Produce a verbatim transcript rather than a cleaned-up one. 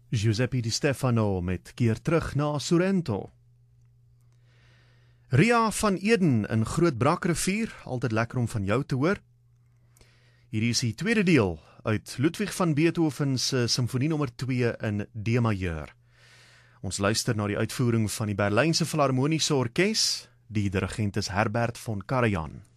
Giuseppe Di Stefano met Keer terug na Sorrento. Ria van Eden in Groot Brakrivier, altyd lekker om van jou te hoor. Hierdie is die tweede deel uit Ludwig van Beethoven se Simfonie nommer twee in D majeur. Ons luister na die uitvoering van die Berlynse Filharmoniese Orkees, die dirigent is Herbert von Karajan.